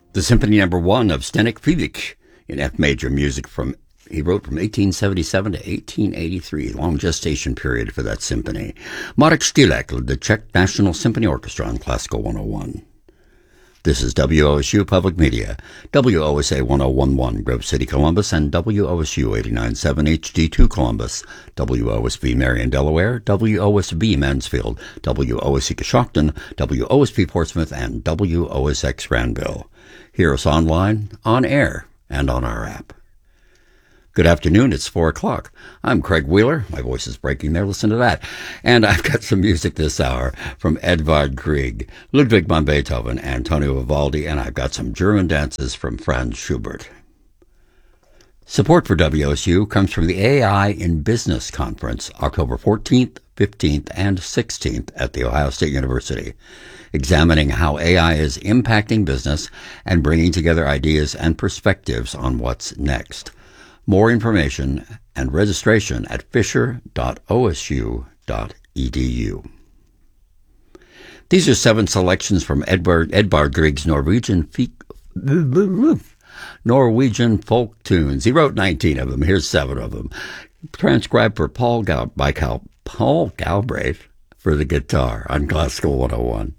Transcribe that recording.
The Symphony Number 1 of Zdeněk Fibić in F major music he wrote from 1877 to 1883, long gestation period for that symphony. Marek Štýlek led the Czech National Symphony Orchestra on Classical 101. This is WOSU Public Media, WOSA 1011 Grove City, Columbus, and WOSU 89.7 HD2 Columbus, WOSB Marion, Delaware, WOSB Mansfield, WOSC Coshocton, WOSP Portsmouth, and WOSX Granville. Hear us online, on air, and on our app. Good afternoon, it's 4 o'clock. I'm Craig Wheeler. My voice is breaking there, listen to that. And I've got some music this hour from Edvard Grieg, Ludwig van Beethoven, Antonio Vivaldi, and I've got some German dances from Franz Schubert. Support for WOSU comes from the AI in Business Conference, October 14th, 15th, and 16th at The Ohio State University, examining how AI is impacting business and bringing together ideas and perspectives on what's next. More information and registration at fisher.osu.edu. These are 7 selections from Edvard Grieg's Norwegian folk tunes. He wrote 19 of them. Here's 7 of them. Transcribed for Paul Galbraith for the guitar on Classical 101.